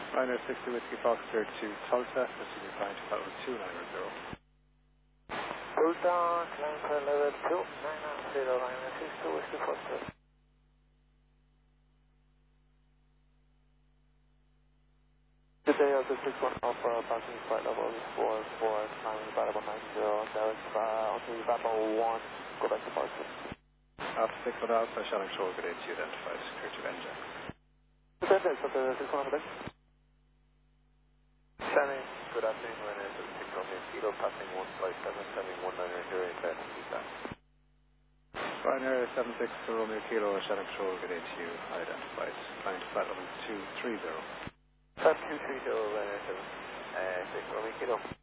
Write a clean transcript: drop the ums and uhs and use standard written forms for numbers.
Ryanair 60 Whiskey Foxtrot to Tulsa, proceeding flying to flight level 2900. Tulsa, climb for level 290, Ryanair 60 Whiskey Foxtrot. Good day, Alpha 61 Alpha, passing flight level 44, climbing flight level 90, there's onto Vapor 1, go back to Barton. Alpha 61 Alpha, Shelling Shore, good day to you, identified, secure to engine. Good day, Alpha 61 Alpha. Shelling, good afternoon, Ryanair 76 Romeo Kilo, passing 157, 19 bed, feedback. Ryanair 76 Romeo Kilo, Shelling Shore, good day to you, identified, flying to flight level 230. Flight 230, Ryanair 76 Romeo Kilo.